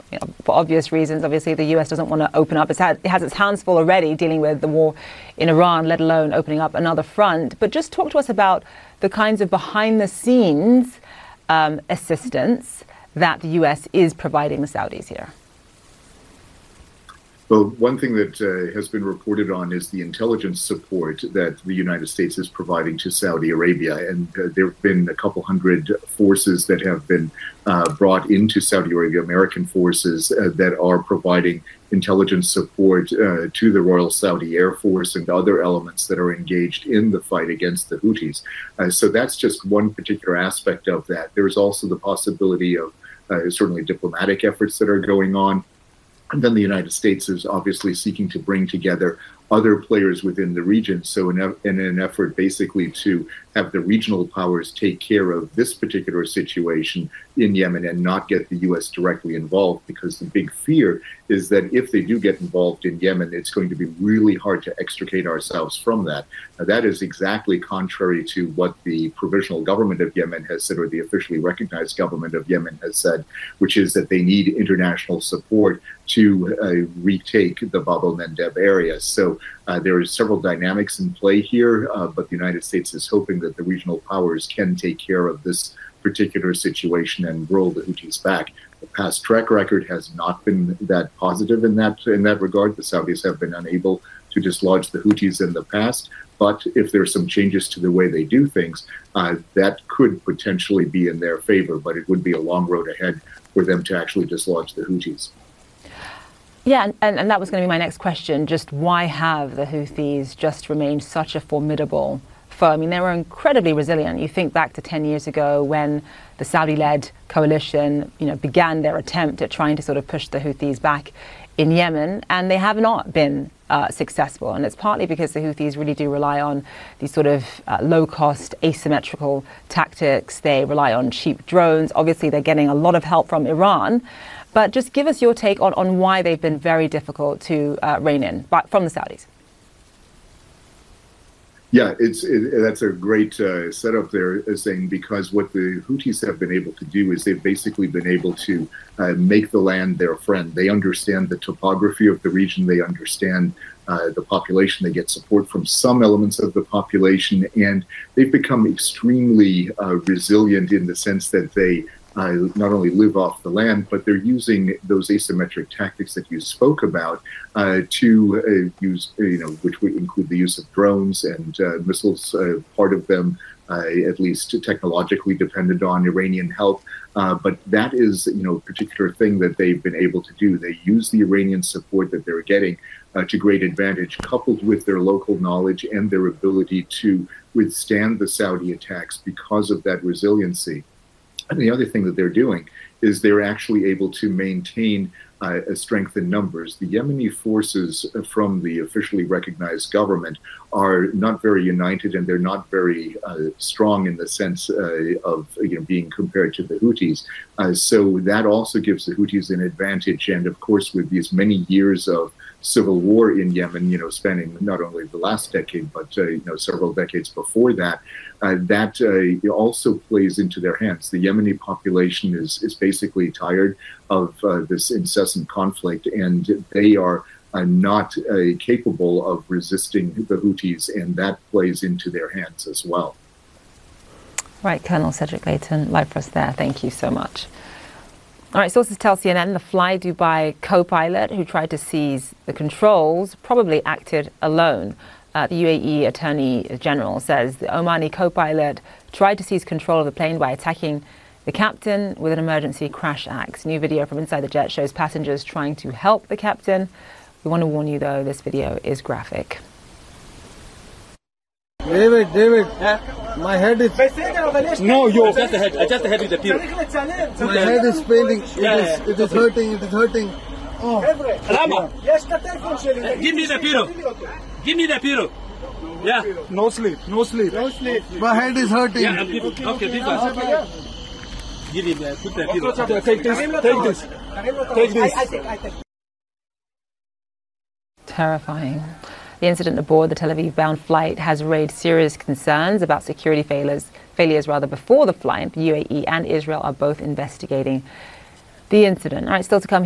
for obvious reasons. Obviously, the US doesn't want to open up. It has its hands full already dealing with the war in Iran, let alone opening up another front. But just talk to us about the kinds of behind-the-scenes assistance that the US is providing the Saudis here. Well, one thing that has been reported on is the intelligence support that the United States is providing to Saudi Arabia. And there have been a couple hundred forces that have been brought into Saudi Arabia, American forces that are providing intelligence support to the Royal Saudi Air Force and other elements that are engaged in the fight against the Houthis. So that's just one particular aspect of that. There's also the possibility of certainly diplomatic efforts that are going on. And then the United States is obviously seeking to bring together other players within the region. So in an effort basically to have the regional powers take care of this particular situation in Yemen and not get the U.S. directly involved, because the big fear is that if they do get involved in Yemen, it's going to be really hard to extricate ourselves from that. Now, that is exactly contrary to what the provisional government of Yemen has said, or the officially recognized government of Yemen has said, which is that they need international support to retake the Bab el-Mandeb area. So there are several dynamics in play here, but the United States is hoping that the regional powers can take care of this particular situation and roll the Houthis back. The past track record has not been that positive in that regard. The Saudis have been unable to dislodge the Houthis in the past, but if there's some changes to the way they do things, that could potentially be in their favor, but it would be a long road ahead for them to actually dislodge the Houthis. Yeah, and that was going to be my next question. Just why have the Houthis just remained such a formidable foe? I mean, they were incredibly resilient. You think back to 10 years ago when the Saudi-led coalition, began their attempt at trying to sort of push the Houthis back in Yemen, and they have not been successful. And it's partly because the Houthis really do rely on these sort of low-cost, asymmetrical tactics. They rely on cheap drones. Obviously, they're getting a lot of help from Iran. But just give us your take on why they've been very difficult to rein in from the Saudis. Yeah, that's a great setup there, Zain, because what the Houthis have been able to do is they've basically been able to make the land their friend. They understand the topography of the region. They understand the population. They get support from some elements of the population, and they've become extremely resilient in the sense that they not only live off the land, but they're using those asymmetric tactics that you spoke about to use, which would include the use of drones and missiles, part of them at least technologically dependent on Iranian help. But that is, a particular thing that they've been able to do. They use the Iranian support that they're getting to great advantage, coupled with their local knowledge and their ability to withstand the Saudi attacks because of that resiliency. And the other thing that they're doing is they're actually able to maintain a strength in numbers. The Yemeni forces from the officially recognized government are not very united, and they're not very strong in the sense of being compared to the Houthis. So that also gives the Houthis an advantage. And of course, with these many years of civil war in Yemen, spanning not only the last decade, but several decades before that, that also plays into their hands. The Yemeni population is basically tired of this incessant conflict, and they are not capable of resisting the Houthis, and that plays into their hands as well. Right, Colonel Cedric Layton, live for us there. Thank you so much. All right, sources tell CNN the Fly Dubai co-pilot who tried to seize the controls probably acted alone. The UAE Attorney General says the Omani co-pilot tried to seize control of the plane by attacking the captain with an emergency crash axe. New video from inside the jet shows passengers trying to help the captain. We want to warn you, though, this video is graphic. David, my head is... No, yo. Adjust the head with the pillow. My head is paining. It is hurting. Oh. Rama, give me the pillow. Yeah. No sleep. My head is hurting. Yeah, okay, give us. Give him, put the pillow. Take this. Terrifying. The incident aboard the Tel Aviv-bound flight has raised serious concerns about security failures before the flight. The UAE and Israel are both investigating the incident. All right, still to come.